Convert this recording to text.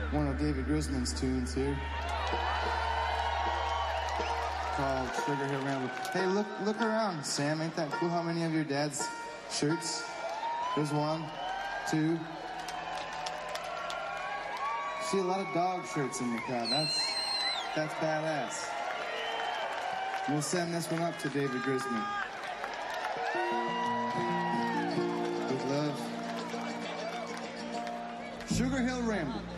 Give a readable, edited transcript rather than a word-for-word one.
one of David Grisman's tunes here called Sugar Hill Ramble. Hey, look around, Sam. Ain't that cool how many of your dad's shirts? There's one, two. See a lot of dog shirts in the crowd. That's badass. We'll send this one up to David Grisman. With love. Sugar Hill Ramble.